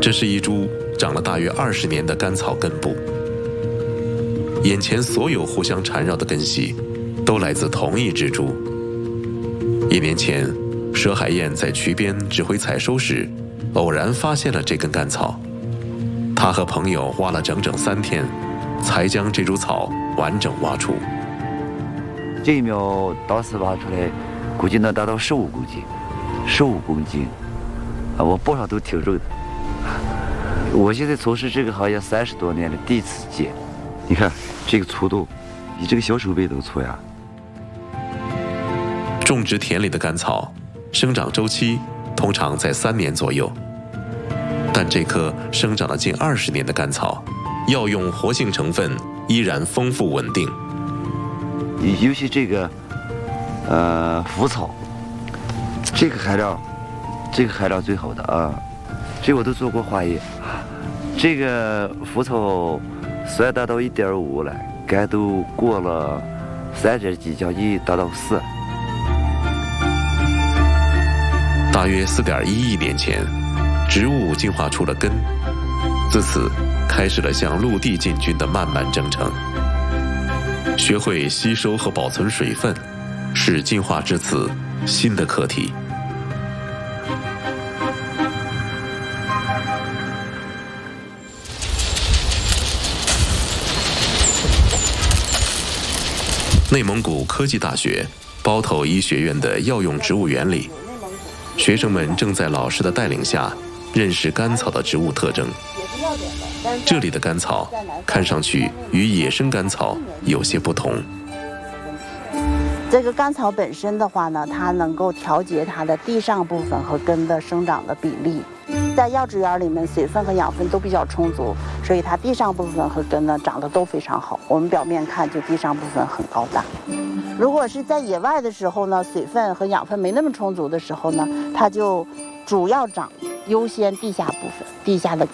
这是一株长了大约20年的甘草根部，眼前所有互相缠绕的根系都来自同一只株。1年前，佘海燕在渠边指挥采收时，偶然发现了这根甘草。他和朋友挖了整整3天，才将这株草完整挖出。 这一苗当时挖出来，估计能达到15公斤，15公斤，我报上都挺重的。我现在从事这个行业30多年了，第一次见。你看这个粗度，比这个小手背都粗呀。 种植田里的甘草，生长周期通常在3年左右，但这棵生长了近20年的甘草，药用活性成分依然丰富稳定。 尤其这个腐草，这个含量最好的啊，这我都做过化验。这个腐草酸达到1.5了，甘都过了3.几，将近达到4。 大约4.1亿年前，植物进化出了根，自此开始了向陆地进军的漫漫征程。学会吸收和保存水分，是进化至此新的课题。内蒙古科技大学包头医学院的药用植物园里，学生们正在老师的带领下认识甘草的植物特征。这里的甘草看上去与野生甘草有些不同。 这个甘草本身的话呢，它能够调节它的地上部分和根的生长的比例。在药植园里面，水分和养分都比较充足，所以它地上部分和根呢长得都非常好。我们表面看就地上部分很高大。如果是在野外的时候呢，水分和养分没那么充足的时候呢，它就主要长优先地下部分，地下的